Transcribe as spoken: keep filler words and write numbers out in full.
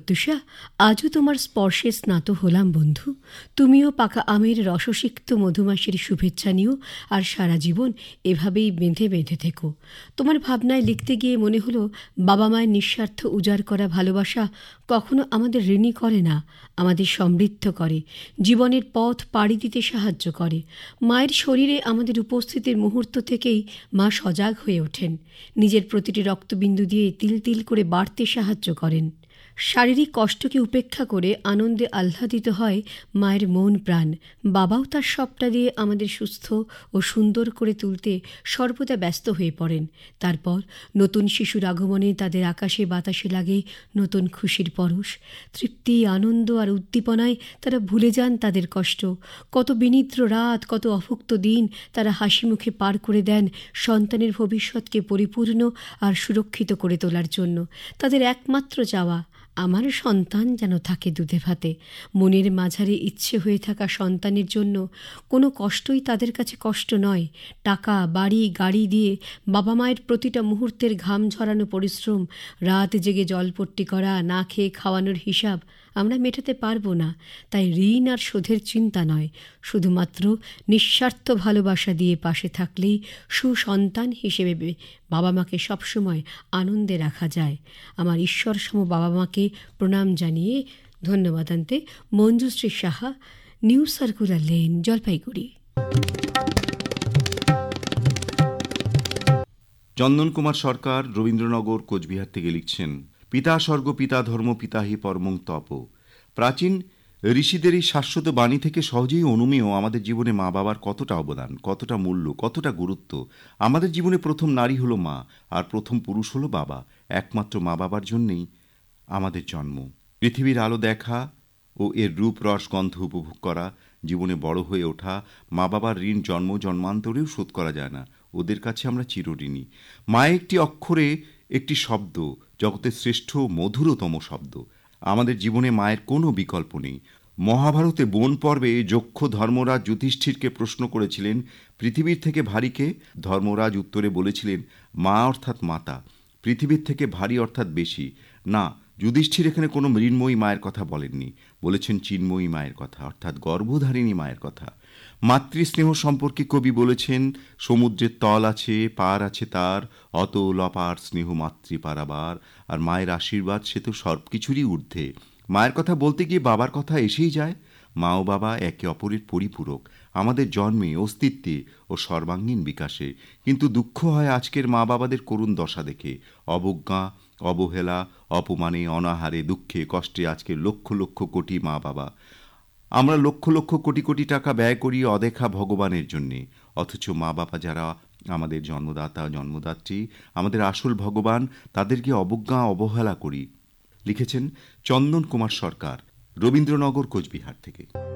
প্রত্যুষা, আজও তোমার স্পর্শে স্নাত হলাম বন্ধু। তুমিও পাকা আমের রসসিক্ত মধুমাসের শুভেচ্ছা নিও, আর সারা জীবন এভাবেই বেঁধে বেঁধে থেকো। তোমার ভাবনায় লিখতে গিয়ে মনে হলো, বাবা মায়ের নিঃস্বার্থ উজাড় করা ভালোবাসা কখনো আমাদের ঋণী করে না, আমাদের সমৃদ্ধ করে, জীবনের পথ পাড়ি দিতে সাহায্য করে। মায়ের শরীরে আমাদের উপস্থিতির মুহূর্ত থেকেই মা সজাগ হয়ে ওঠেন, নিজের প্রতিটি রক্তবিন্দু দিয়ে তিল তিল করে বাড়তে সাহায্য করেন। শারীরিক কষ্টকে উপেক্ষা করে আনন্দে আহ্লাদিত হয় মায়ের মন প্রাণ। বাবাও তার সবটা দিয়ে আমাদের সুস্থ ও সুন্দর করে তুলতে সর্বদা ব্যস্ত হয়ে পড়েন। তারপর নতুন শিশুর আগমনে তাদের আকাশে বাতাসে লাগে নতুন খুশির পরশ। তৃপ্তি, আনন্দ আর উদ্দীপনায় তারা ভুলে যান তাদের কষ্ট। কত বিনিদ্র রাত, কত অভুক্ত দিন তারা হাসি মুখে পার করে দেন সন্তানের ভবিষ্যৎকে পরিপূর্ণ আর সুরক্ষিত করে তোলার জন্য। তাদের একমাত্র চাওয়া, আমার সন্তান যেন থাকে দুধে ভাতে। মনের মাঝারে ইচ্ছে হয়ে থাকা সন্তানের জন্য কোনো কষ্টই তাদের কাছে কষ্ট নয়। টাকা, বাড়ি, গাড়ি দিয়ে বাবা মায়ের প্রতিটা মুহূর্তের ঘাম ঝরানো পরিশ্রম, রাত জেগে জলপট্টি করা, না খেয়ে খাওয়ানোর হিসাব আমরা মেটাতে পারবো না। তাই ঋণ আর শোধের চিন্তা নয়, শুধুমাত্র নিঃস্বার্থ ভালোবাসা দিয়ে পাশে থাকলেই সুসন্তান হিসেবে বাবা মাকে সবসময় আনন্দে রাখা যায়। আমার ঈশ্বরসম বাবা মাকে প্রণাম জানিয়ে ধন্যবাদ আনতে Manjushree Saha, new circular lane, Jalpaiguri. Chandan Kumar সরকার রবীন্দ্রনগর, কোচবিহার থেকে লিখছেন, পিতা স্বর্গ, পিতা ধর্ম, পিতা হি পরমং তপ। প্রাচীন ঋষিদের এই শাশ্বত বাণী থেকে সহজেই অনুমেয় আমাদের জীবনে মা বাবার কতটা অবদান, কতটা মূল্য, কতটা গুরুত্ব। আমাদের জীবনে প্রথম নারী হলো মা, আর প্রথম পুরুষ হলো বাবা। একমাত্র মা বাবার জন্যেই আমাদের জন্ম। পৃথিবীর আলো দেখা ও এর রূপ, রস, গন্ধ উপভোগ করা, জীবনে বড় হয়ে ওঠা, মা বাবার ঋণ জন্ম জন্মান্তরেও শোধ করা যায় না। ওদের কাছে আমরা চিরঋণী। মা একটি অক্ষরে একটি শব্দ, জগতের শ্রেষ্ঠ মধুরতম শব্দ। আমাদের জীবনে মায়ের কোনো বিকল্প নেই। মহাভারতে বন পর্বে যক্ষ ধর্মরাজ যুধিষ্ঠিরকে প্রশ্ন করেছিলেন, পৃথিবীর থেকে ভারীকে? ধর্মরাজ উত্তরে বলেছিলেন, মা অর্থাৎ মাতা। পৃথিবীর থেকে ভারী অর্থাৎ বেশি না। যুধিষ্ঠির এখানে কোনো মৃন্ময়ী মায়ের কথা বলেননি, বলেছেন চিন্ময়ী মায়ের কথা, অর্থাৎ গর্ভধারিণী মায়ের কথা। মাতৃস্নেহ সম্পর্কে কবি বলেছেন, সমুদ্রের তল আছে, পার আছে তার, অতল অপার স্নেহ মাতৃ পারাবার। আর মায়ের আশীর্বাদ সে তো সব কিছুরই ঊর্ধ্বে। মায়ের কথা বলতে গিয়ে বাবার কথা এসেই যায়। মা ও বাবা একে অপরের পরিপূরক, আমাদের জন্মে, অস্তিত্বে ও সর্বাঙ্গীন বিকাশে। কিন্তু দুঃখ হয় আজকের মা বাবাদের করুণ দশা দেখে। অবজ্ঞা, অবহেলা, অপমানে, অনাহারে, দুঃখে, কষ্টে আজকের লক্ষ লক্ষ কোটি মা বাবা। আমরা লক্ষ লক্ষ কোটি কোটি টাকা ব্যয় করি অদেখা ভগবানের জন্যে, অথচ মা বাবা যারা আমাদের জন্মদাতা, জন্মদাত্রী, আমাদের আসল ভগবান, তাদেরকে অবজ্ঞা, অবহেলা করি। লিখেছেন চন্দন কুমার সরকার, রবীন্দ্রনগর, কোচবিহার থেকে।